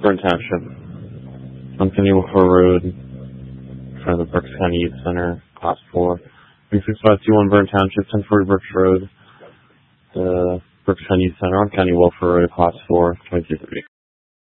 Burn Township, on County Welfare Road, in front of the Berks County Youth Center, Class 4. 36521 Burn Township, 1040 Berks Road, the Berks County Youth Center on County Welfare Road, Class 4, 2330.